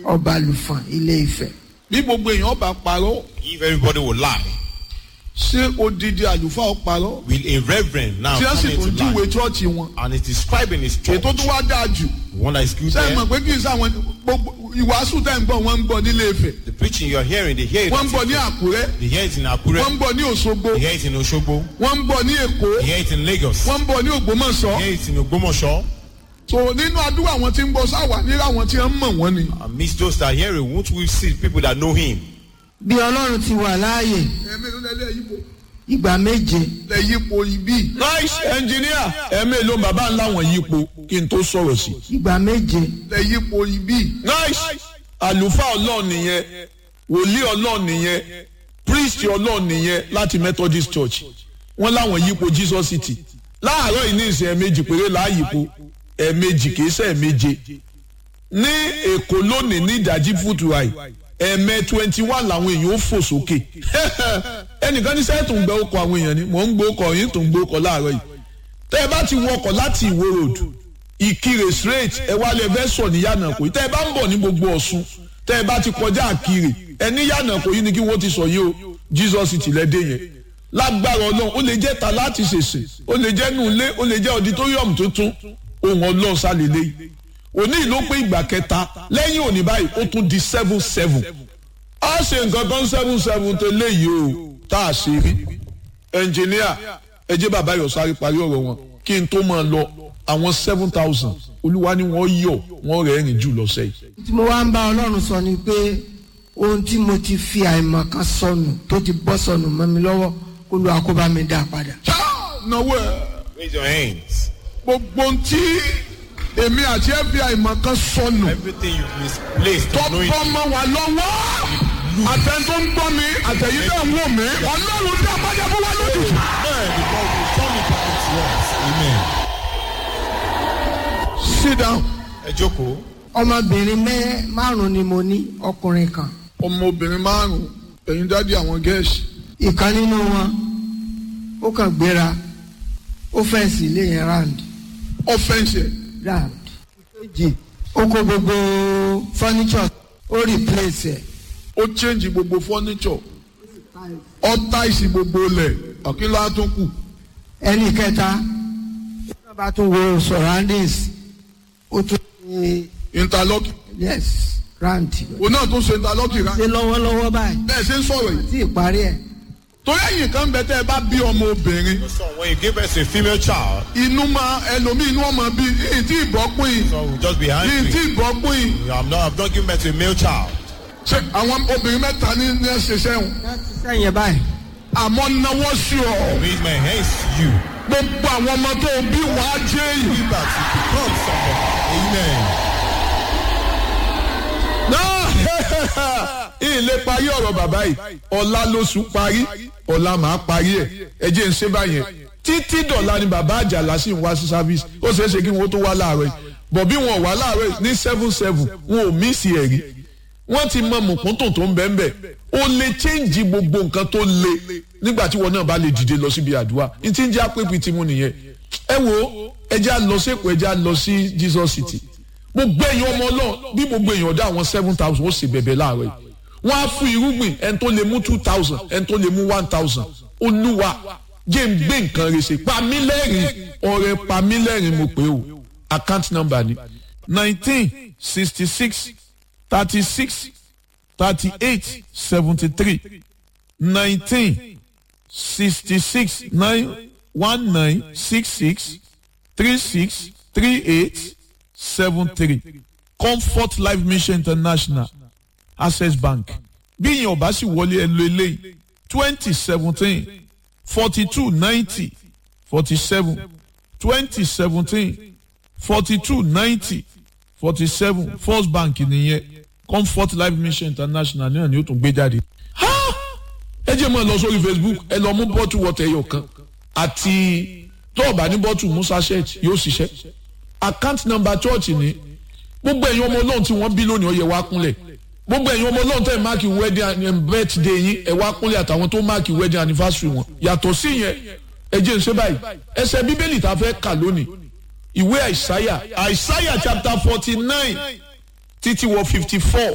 Ọbalùfọ̀n Ilé Ifẹ̀. bí gbogbo èèyàn bá parọ́ If everybody will lie, ṣé odidi àlùfáà ó parọ́ will a reverend now tí wọ́n sì come tún into júwe lie? chọ́ọ̀chì wọn. And it is describing his church. ètò tó wá dáa jù The one that is good ṣé ẹ there. mọ̀ pé kí n sáwọn gbogbo ìwàásù tẹ̀ ń gbọ́ wọ́n ń gbọ́ nílé Ifẹ̀, The preaching you are hearing, they hear it. wọ́n ń gbọ́ ní Àkúrẹ́, They hear it in Akure. wọ́n ń gbọ́ ní Òṣogbo, They hear it in Oshogbo. wọ́n ń gbọ́ ní Èkó, They hear it in Lagos. wọ́n ń gbọ́ ní Ògbómọ̀ṣọ́. They hear it in Ogbomoso. so nínú àdúrà àwọn tí ń gbọ́ sáwà nílẹ̀ àwọn tí wọ́n mọ̀ wọ́n ni. Amidst those that hear it, won't we see people that know him? Bí Ọlọ́run ti wà láàyè ẹ̀mí ló lẹ́lẹ́ yípo ìgbà méje. lẹ́ yípo ibi. nice engineer ẹ̀mí ló bàbá ńlá wọn yípo kí n tó sọ̀rọ̀ sí. Ìgbà méje. lẹ́ yípo ibi. nice àlùfáà ọlọ́run nìyẹn wòlíì ọlọ́run nìyẹn priest ọlọ́run nìyẹn láti Methodist Church wọ́n láwọn yípo Jesus City láàárọ̀ yìí ní ìsìn ẹ̀ẹ̀mejì péré láàyípo ẹ̀ẹ̀mejì kìí ṣe ẹ̀ẹ̀meje ní Èkó lónìí ní ìdájí fútùráì ẹ̀ẹ̀mẹ 21 làwọn èèyàn ó fò sókè ẹnìkan ní sẹ́ẹ̀ tó ń gbẹ ọkọ̀ àwọn èèyàn ni mò ń gbé ọkọ̀ yín tó ń gbé ọkọ̀ láàárọ̀ yìí tẹ́ ẹ bá ti wọkọ̀ láti Ìwó road Ìkirè straight ẹ wá lẹ fẹ́ sọ ní Yànàkó tẹ́ ẹ bá ń bọ̀ ní gbogbo Ọ̀ṣun tẹ́ ẹ bá ti kọjá Ìkirè ẹ ní Yànàkó yìí ni kí wọ́n ti sọ yìí o Jesus City lẹ́dẹ̀ yẹn lágbára Ọlọ́run ó lè jẹ́ ta láti ṣèṣe ó lè jẹ́ nulẹ̀ ó lè jẹ́ auditorium tuntun ohun Ọlọ́run sálẹ̀lẹ̀ yìí òní ló pé ìgbà kẹta lẹ́yìn òní báyìí ó tún di 7-7 a ṣe nǹkan kan 7-7 tó léyìí o tá a ṣe rí ẹnjìníà ẹ jẹ́ bàbá yọ̀ sáré parí ọ̀rọ̀ wọn kí n tó máa lọ àwọn 7,000 Olúwa ni wọ́n yọ̀ wọ́n rẹ̀ rìn jù lọ́sẹ̀ yìí. Tí mo wá ń bá Ọlọ́run sọ ni pé ohun tí mo ti fi àìmọ̀ kan sọnù tó ti bọ́ sọnù mọ́ mi lọ́wọ́ kó lu àkóbá mi dá padà. náwó ẹ Raise your hands. gbogbo ntí èmi àti FBI mọ̀ kan sọnù Everything you misplaced, tó knowing bọ́ mọ́ wa lọ́wọ́ àtẹn tó ń gbọ́ mi àtẹ̀yí tó ń wò mí Ọlọ́run dá padà fún wa lójú. Amen. Because we turn it back to us. Amen. Sit down. Ẹ jókòó. Ọmọbìnrin márùn-ún ni mo ní, ọkùnrin kan. ọmọbìnrin márùn-ún ẹ̀yin dádì àwọn gẹ̀ẹ́sì. Ìkan nínú wọn ó kàn gbéra ó fẹ́ǹsì ilé yẹn round. ọ̀fẹ́ǹsì Ìkejì ó kó gbogbo furniture ó replace ẹ̀. ó change gbogbo furniture ó táìsì gbogbo ilẹ̀ àkínlá tó kù. Ẹnì kẹta ó bá tún wo surroundings ó tún ṣe interlock yes round. òun náà tún ṣe interlock rà Ṣé lọ́wọ́lọ́wọ́ báyìí bẹ́ẹ̀ ṣe ń sọ̀rọ̀ yìí. tí ìparí ẹ̀. torí ẹ̀yìn kan bẹ tẹ́ ẹ bá bí ọmọ obìnrin So when you give birth to a female child, inú máa ẹlòmíì inú ọmọ bí ìyìn tí ìbọ́pín yìí so we'll just be ìyìn angry. tí ìbọ́pín yìí. I've not given birth to a male child. ṣe àwọn obìnrin mẹ́ta ní ẹ̀ṣẹ̀ sẹ́wọ̀n láti sẹ́yìn báyìí. àmọ́ náwó sí ọ Raise my hands to you. gbogbo àwọn ọmọ tó bí wàá jẹ́ yìí. Give back to become somebody. Amen. ilé parí ọ̀rọ̀ bàbá yìí ọ̀la lóṣù parí ọ̀la màá parí ẹ̀ ẹ jẹ́ ń ṣe báyẹn títí dọ̀la ni bàbá àjàlá sì ń wá sí service ó ṣeé ṣe kí wọ́n tó wá láàárọ̀ yìí bọ̀ bí wọn ò wá láàárọ̀ yìí ní 7-7 wọn ò mísì ẹ̀rí wọ́n ti mọ mùkúntùn tó ń bẹ́ẹ̀ bẹ́ẹ̀ ó lè change gbogbo nǹkan tó le nígbà tí wọn náà bá lè dìde lọ síbi àdúrà ní tí ń jẹ́ àpèpì tí mo nìyẹn ẹ wo ẹ já lọ sí Èkó ẹ já lọ sí Jesus City gbogbo èèyàn ọmọ Ọlọ́run bí gbogbo èèyàn dá àwọn 7,000 ó sì bẹ̀bẹ̀ láàárọ̀ yìí wọ́n á fún irúgbìn ẹni tó lè mú 2,000 ẹni tó lè mú 1,000 Olúwa jẹ́ ń gbé nǹkan rẹ̀ ṣe pamílẹ́rìn ọ̀rẹ́ pamílẹ́rìn mo pè ó account number ni 1966 36 38 73 1966 1966 36 38 73 Comfort Life Mission International Access Bank bí ìyẹn ọba sì wọlé ẹ lo eléyìí 2017 42 90 47 2017 42 90 47 First Bank nìyẹn Comfort Life Mission International náà ni ó tún gbé jáde. ẹ jẹ́ mọ́ ẹ lọ sórí Facebook ẹ lọ mú bọ́tù wọ́tẹ̀ ẹyọ kan àti tọ́ọ̀bà ní bọ́tù musa shirt yóò ṣiṣẹ́ account number church ni gbogbo ẹ̀yin ọmọ Ọlọ́run tí wọ́n bí lónìí ó yẹ wá kúnlẹ̀ gbogbo ẹ̀yin ọmọ Ọlọ́run tẹ̀ máàkì wedding and birthday yín ẹ wá kúnlẹ̀ àtàwọn tó máàkì wedding anniversary wọn yàtọ̀ sí yẹn ẹ jẹ́ ń ṣe báyìí ẹsẹ̀ bíbélì tá a fẹ́ kà lónìí ìwé àìsáyà chapter 49 títí wọ 54